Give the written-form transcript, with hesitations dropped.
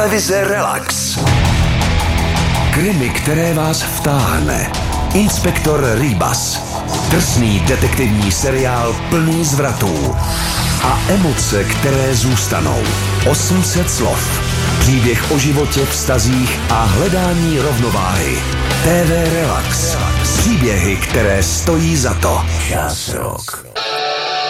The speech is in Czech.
Televize Relax. Krimi, které vás vtáhne. Inspektor Rybas. Drsný detektivní seriál plný zvratů. A emoce, které zůstanou. 800 slov. Příběh o životě, vztazích a hledání rovnováhy. TV Relax. Příběhy, které stojí za to. Čas Rock.